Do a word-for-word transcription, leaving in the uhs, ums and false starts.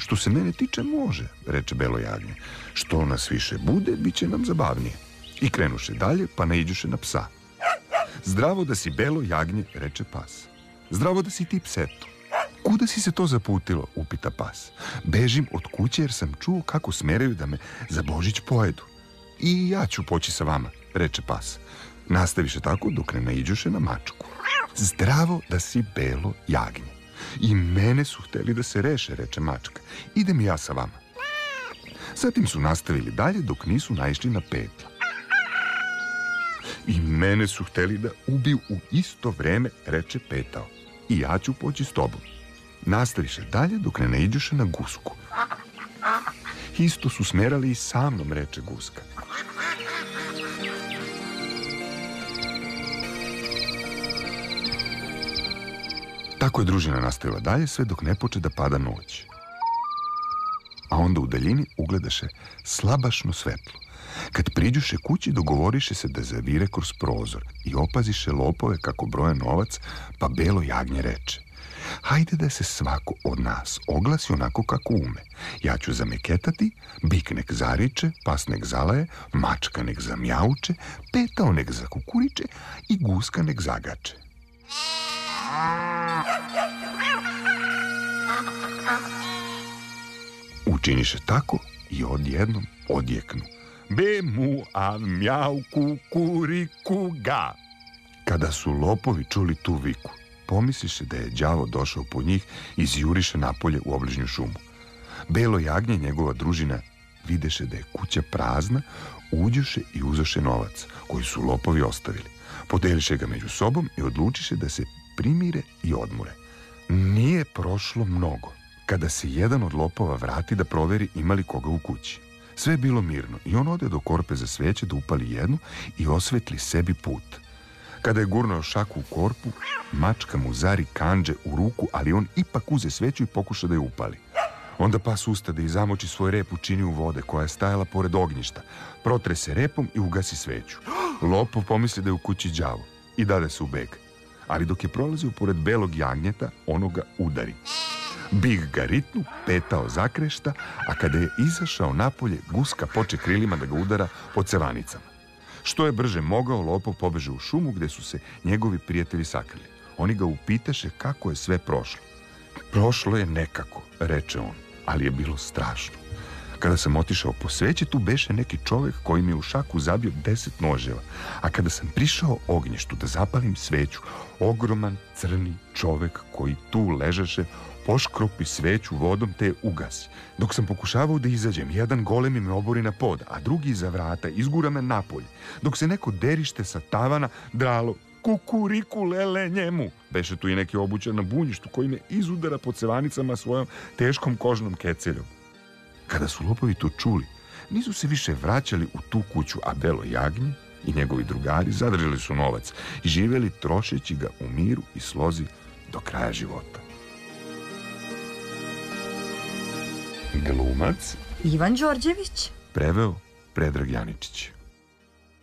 Što se mene tiče može, reče belo jagnje. Što nas više bude, bit će nam zabavnije. I krenuše dalje, pa naiđuše na psa. Zdravo da si belo jagnje, reče pas. Zdravo da si ti, pseto. Kuda si se to zaputilo, upita pas. Bežim od kuće jer sam čuo kako smeraju da me za Božić pojedu. I ja ću poći sa vama, reče pas. Nastaviše tako dok ne naiđuše na mačku. Zdravo da si belo jagnje. I mene su hteli da se reše, reče mačka. Idem ja sa vama. Zatim su nastavili dalje dok nisu naišli na Petla. I mene su hteli da ubiju u isto vreme, reče Petao. I ja ću poći s tobom. Nastaviše dalje dok ne naiđuše na Gusku. Isto su smerali i sa mnom, reče Guska. Tako je družina nastavila dalje sve dok ne poče da pada noć. A onda u daljini ugledaše slabašno svetlo. Kad priđuše kući, dogovoriše se da zavire kroz prozor i opaziše lopove kako broje novac, pa belo jagnje reče: hajde da se svako od nas oglasi onako kako ume. Ja ću zameketati, bik nek zariče, pas nek zalaje, mačka nek zamjauče, Petao nek zakukuriče i Guska nek zagače. Učiniše tako i odjednom odjeknu: be mu a mjau kukuriku ga. Kada su lopovi čuli tu viku, pomisliše da je đavo došao po njih i izjuriše napolje u obližnju šumu. Belo jagnje i njegova družina videše da je kuća prazna, uđoše i uzoše novac koji su lopovi ostavili. Podeliše ga među sobom i odlučiše da se primire i odmore. Nije prošlo mnogo kada se jedan od lopova vrati da proveri ima li koga u kući. Sve je bilo mirno i on ode do korpe za sveće da upali jednu i osvetli sebi put. Kada je gurnuo šaku u korpu, mačka mu zari kandže u ruku, ali on ipak uze sveću i pokuša da je upali. Onda pas ustade i zamoči svoj rep u činiju vode koja je stajala pored ognjišta, protre se repom i ugasi sveću. Lopov pomisli da je u kući đavo i dade se u beg. Ali dok je prolazio pored belog jagnjeta, ono ga udari. Big ga ritnu, Petao zakrešta, a kada je izašao napolje, Guska poče krilima da ga udara po cevanicama. Što je brže mogao, lopov pobeže u šumu gde su se njegovi prijatelji sakrili. Oni ga upitaše kako je sve prošlo. Prošlo je nekako, reče on, ali je bilo strašno. Kada sam otišao po sveće, tu beše neki čovek koji mi je u šaku zabio deset noževa. A kada sam prišao ognjištu da zapalim sveću, ogroman crni čovek koji tu ležaše poškropi sveću vodom te je ugasi. Dok sam pokušavao da izađem, jedan golemi me obori na pod, a drugi iza vrata izgura me napolje. Dok se neko derište sa tavana dralo: kukuriku lele njemu. Beše tu i neki obućan na bunjištu koji me izudara po cevanicama svojom teškom kožnom keceljom. Kada su lopovi to čuli, nisu se više vraćali u tu kuću, a belo jagnje i njegovi drugari zadržali su novac i živjeli trošeći ga u miru i slozi do kraja života. Glumac Ivan Đorđević, preveo Predrag Janičić.